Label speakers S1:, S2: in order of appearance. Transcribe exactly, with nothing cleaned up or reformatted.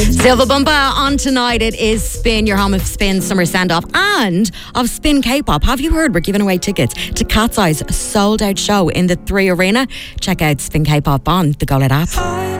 S1: Silva Bumba on tonight. It is Spin, your home of Spin Summer Send-Off and of Spin K-Pop. Have you heard we're giving away tickets to Cat's Eye's sold-out show in the Three Arena? Check out Spin K-Pop on the Go Let app.